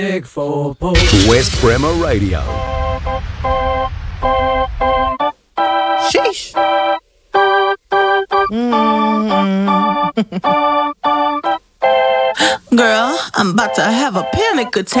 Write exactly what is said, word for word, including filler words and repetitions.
Big Four Post. West Bremer Radio. Sheesh. Mm. Girl, I'm about to have a panic attack.